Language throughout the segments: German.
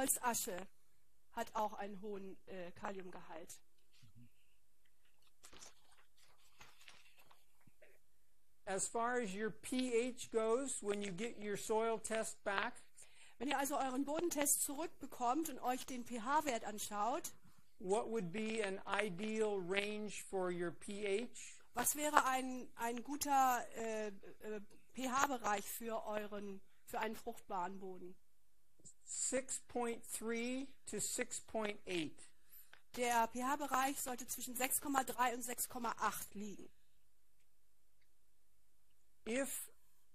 Holzasche hat auch einen hohen Kaliumgehalt. As far as your pH goes, when you get your soil test back, Wenn ihr also euren Bodentest zurückbekommt und euch den pH-Wert anschaut, what would be an ideal range for your pH? was wäre ein guter pH-Bereich für einen fruchtbaren Boden? 6.3 to 6.8. Der pH-Bereich sollte zwischen 6,3 und 6,8 liegen. If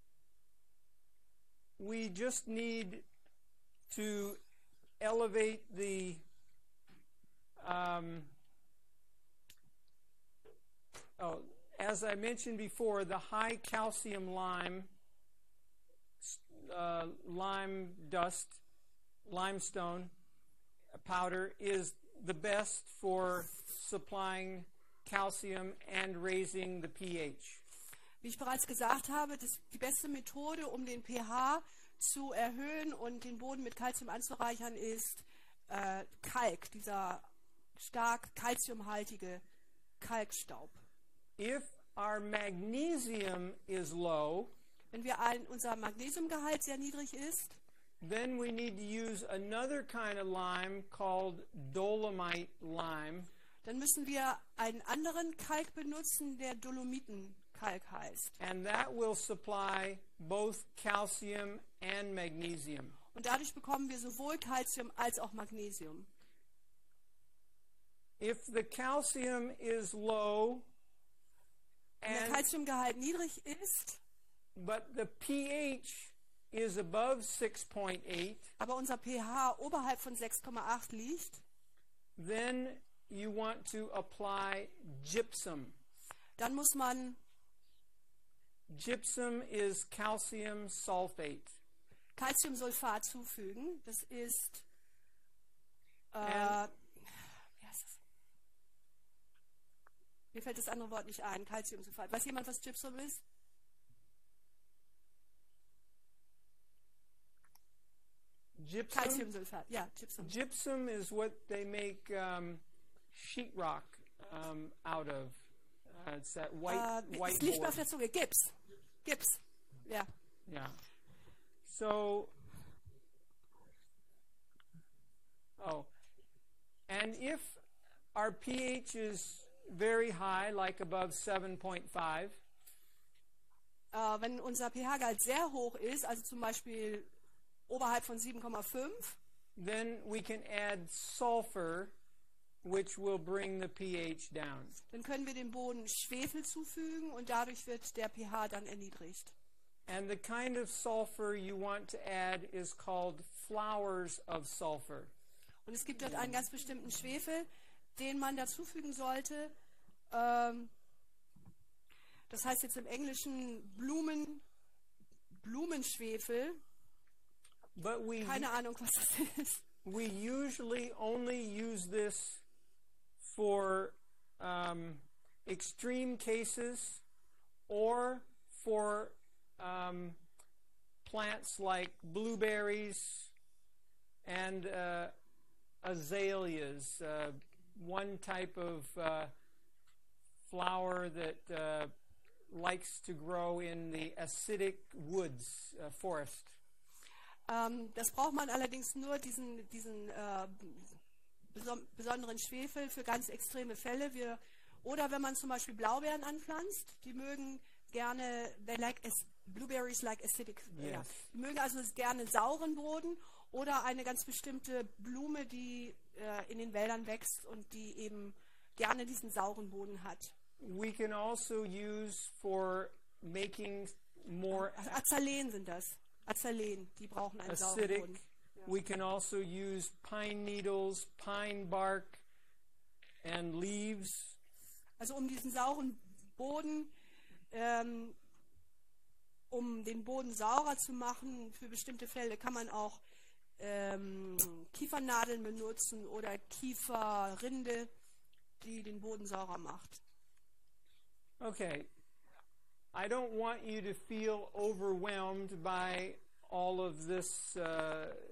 we just need to elevate the as I mentioned before, the high calcium lime limestone powder is the best for supplying calcium and raising the pH. Wie ich bereits gesagt habe, die beste Methode, um den pH zu erhöhen und den Boden mit Calcium anzureichern, ist Kalk, dieser stark calciumhaltige Kalkstaub. If our magnesium is low, wenn unser Magnesiumgehalt sehr niedrig ist, then we need to use another kind of lime called dolomite lime. Dann müssen wir einen anderen Kalk benutzen, der Dolomitenkalk heißt. And that will supply both calcium and magnesium. Und dadurch bekommen wir sowohl Calcium als auch Magnesium. If the calcium is low, wenn der Calciumgehalt niedrig ist, but the pH is above 6.8, aber unser pH oberhalb von 6,8 liegt, then you want to apply gypsum. Dann muss man Gypsum is calcium sulfate. Calciumsulfat zufügen. Das ist wie heißt das? Mir fällt das andere Wort nicht ein. Calciumsulfat. Weiß jemand, was Gypsum ist? Gypsum? Calciumsulfat. Ja, Gypsum. Gypsum is what they make sheetrock out of. It's that white ist nicht mehr auf board. der Zunge. Gips. Ja. Yeah. So, and if our pH is very high, like above 7.5, wenn unser pH-Gehalt sehr hoch ist, also zum Beispiel oberhalb von 7,5, then we can add sulfur, which will bring the pH down. Dann können wir dem Boden Schwefel zufügen und dadurch wird der pH dann erniedrigt. And the kind of sulfur you want to add is called flowers of sulfur. Und es gibt dort einen ganz bestimmten Schwefel, den man dazufügen sollte. Das heißt jetzt im Englischen Blumenschwefel. Keine Ahnung, was das ist. We usually only use this for extreme cases or for plants like blueberries and azaleas, one type of flower that likes to grow in the acidic woods forest. Das braucht man allerdings nur, diesen besonderen Schwefel für ganz extreme Fälle. Oder wenn man zum Beispiel Blaubeeren anpflanzt, die mögen gerne, blueberries like acidic. Yes. Ja. Die mögen also gerne sauren Boden oder eine ganz bestimmte Blume, die in den Wäldern wächst und die eben gerne diesen sauren Boden hat. We can also use for making more Azaleen sind das. Azaleen, die brauchen einen sauren acidic. Boden. Ja. We can also use pine needles, pine bark, and leaves. Also um diesen sauren Boden, um den Boden saurer zu machen, für bestimmte Fälle kann man auch Kiefernadeln benutzen oder Kieferrinde, die den Boden saurer macht. Okay. I don't want you to feel overwhelmed by all of this